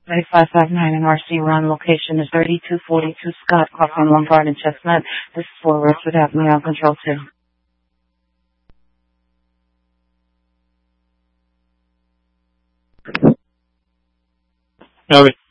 3559 and RC Run. Location is 3242 Scott, Coughlin, Lombard, and Chestnut. This is for arrest with happening on control 2. Okay.